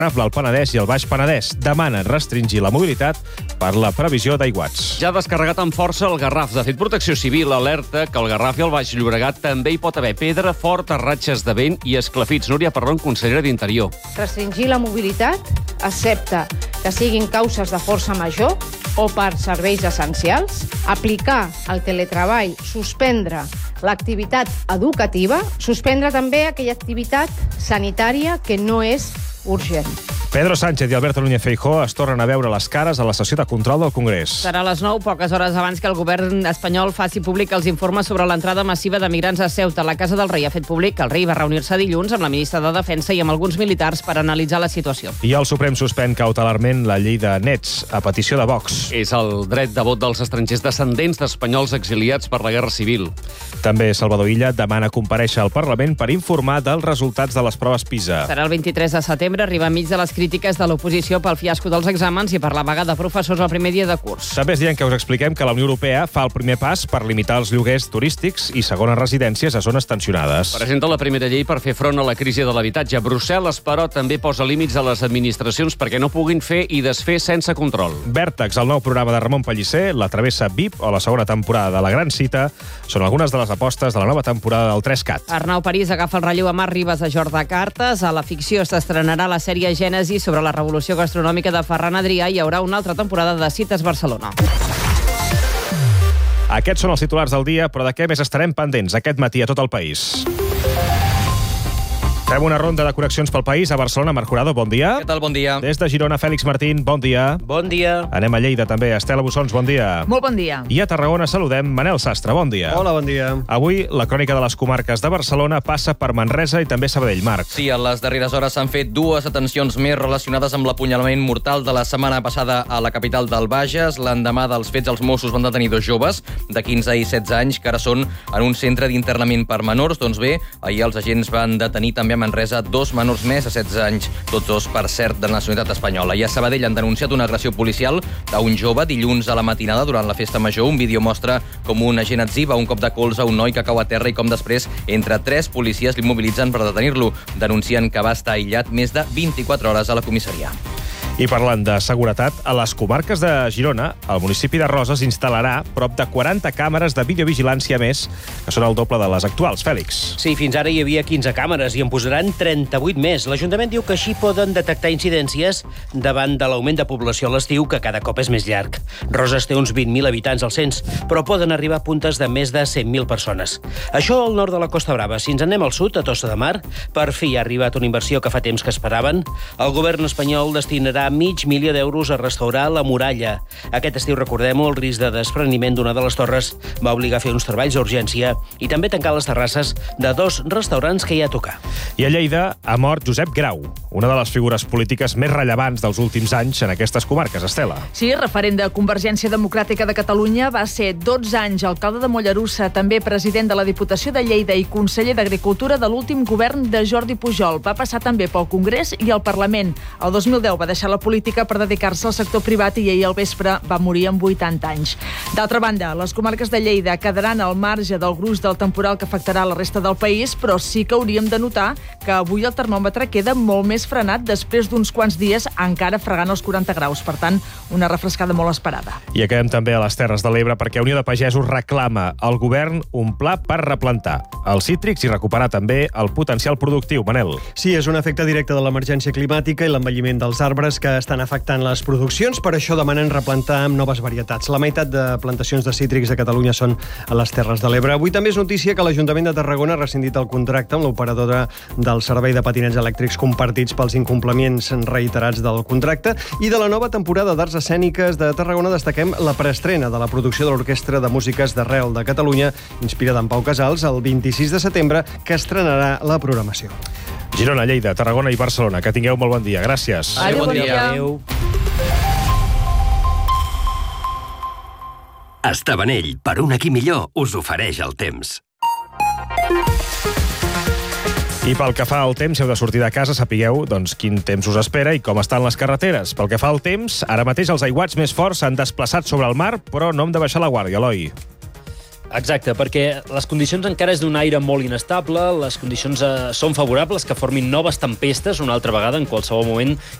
El Penedès i el Baix Penedès demanen restringir la mobilitat per la previsió d'aiguats. Ja ha descarregat amb força el Garraf. De fet, Protecció Civil alerta que al Garraf i al Baix Llobregat també hi pot haver pedra forta, ratxes de vent i esclafits. Núria Parrón, consellera d'Interior. Restringir la mobilitat, excepte que siguin causes de força major o per serveis essencials, aplicar el teletreball, suspendre l'activitat educativa, suspendre també aquella activitat sanitària que no és urgent. Pedro Sánchez i Alberto Núñez Feijóo es tornen a veure les cares a la sessió de control del Congrés. Serà a les 9, poques hores abans que el govern espanyol faci públic els informes sobre l'entrada massiva de migrants a Ceuta. La Casa del Rei ha fet públic que el rei va reunir-se dilluns amb la ministra de Defensa i amb alguns militars per analitzar la situació. I el Suprem suspèn cautelarment la llei de nets a petició de Vox. És el dret de vot dels estrangers descendents d'espanyols exiliats per la Guerra Civil. També Salvador Illa demana comparèixer al Parlament per informar dels resultats de les proves PISA. Serà el 23 de setembre, arriba enmig de les crítiques de l'oposició pel fiasco dels exàmens i per la vaga de professors al primer dia de curs. També és dient que us expliquem que la Unió Europea fa el primer pas per limitar els lloguers turístics i segones residències a zones tensionades. Presenta la primera llei per fer front a la crisi de l'habitatge. Brussel·les, però, també posa límits a les administracions perquè no puguin fer i desfer sense control. Vèrtex, el nou programa de Ramon Pellicer, la Travessa VIP o la segona temporada de La Gran Cita són algunes de les apostes de la nova temporada del 3CAT. Arnau París agafa el relleu a Marc Ribas a Jordi Cartes. A la ficció s'estrenarà la sèrie Gènesi sobre la revolució gastronòmica de Ferran Adrià i hi haurà una altra temporada de Cites Barcelona. Aquests són els titulars del dia, però de què més estarem pendents aquest matí a tot el país? Fem una ronda de connexions pel país. A Barcelona, Marc Jurado, bon dia. Què tal, bon dia. Des de Girona, Fèlix Martín, bon dia. Bon dia. Anem a Lleida, també. Estela Bussons, bon dia. Molt bon dia. I a Tarragona saludem Manel Sastre, bon dia. Hola, bon dia. Avui, la crònica de les comarques de Barcelona passa per Manresa i també Sabadell, Marc. Sí, en les darreres hores s'han fet dues detencions més relacionades amb l'apunyalament mortal de la setmana passada a la capital del Bages. L'endemà dels fets, els Mossos van detenir dos joves de 15 i 16 anys que ara són en un centre d'internament per menors. Doncs bé, ahir els agents van detenir també a Manresa dos menors més de 16 anys, tots dos, per cert, de nacionalitat espanyola. I a Sabadell han denunciat una agressió policial d'un jove dilluns a la matinada durant la festa major. Un vídeo mostra com un agent etziba un cop de colze a un noi que cau a terra i com després entre 3 policies l'immobilitzen per detenir-lo. Denuncien que va estar aïllat més de 24 hores a la comissaria. I parlant de seguretat, a les comarques de Girona, el municipi de Roses instal·larà prop de 40 càmeres de videovigilància més, que són el doble de les actuals. Fèlix. Sí, fins ara hi havia 15 càmeres i en posaran 38 més. L'Ajuntament diu que així poden detectar incidències davant de l'augment de població a l'estiu, que cada cop és més llarg. Roses té uns 20.000 habitants al cens, però poden arribar a puntes de més de 100.000 persones. Això al nord de la Costa Brava. Si ens anem al sud, a Tossa de Mar, per fi ha arribat una inversió que fa temps que esperaven. El govern espanyol destinarà $500.000 a restaurar la muralla. Aquest estiu, recordem-ho, el risc de despreniment d'una de les torres va obligar a fer uns treballs d'urgència i també tancar les terrasses de 2 restaurants que hi ha a tocar. I a Lleida ha mort Josep Grau, una de les figures polítiques més rellevants dels últims anys en aquestes comarques. Estela. Sí, referent de Convergència Democràtica de Catalunya, va ser 12 anys alcalde de Mollerussa, també president de la Diputació de Lleida i conseller d'Agricultura de l'últim govern de Jordi Pujol. Va passar també pel Congrés i el Parlament. El 2010 va deixar la política per dedicar-se al sector privat i ahir al vespre va morir amb 80 anys. D'altra banda, les comarques de Lleida quedaran al marge del gruix del temporal que afectarà la resta del país, però sí que hauríem de notar que avui el termòmetre queda molt més frenat després d'uns quants dies encara fregant els 40 graus. Per tant, una refrescada molt esperada. I acabem també a les Terres de l'Ebre perquè Unió de Pagesos reclama al govern un pla per replantar els cítrics i recuperar també el potencial productiu. Manel. Sí, és un efecte directe de l'emergència climàtica i l'envelliment dels arbres que estan afectant les produccions. Per això demanen replantar amb noves varietats. La meitat de plantacions de cítrics de Catalunya són a les Terres de l'Ebre. Avui també és notícia que l'Ajuntament de Tarragona ha rescindit el contracte amb l'operadora del servei de patinets elèctrics compartits pels incompliments reiterats del contracte. I de la nova temporada d'Arts Escèniques de Tarragona destaquem la preestrena de la producció de l'Orquestra de Músiques d'Arrel de Catalunya, inspirada en Pau Casals, el 26 de setembre, que estrenarà la programació. Girona, Lleida, Tarragona i Barcelona. Que tingueu molt bon dia. Gràcies. Adéu, bon dia. Adéu. Estavanell, per un aquí millor, us ofereix el temps. I pel que fa al temps, si heu de sortir de casa, sapigueu quin temps us espera i com estan les carreteres. Pel que fa al temps, ara mateix els aiguats més forts s'han desplaçat sobre el mar, però no hem de baixar la guàrdia, Eloi. Exacte, perquè les condicions encara és d'un aire molt inestable, les condicions són favorables que formin noves tempestes una altra vegada en qualsevol moment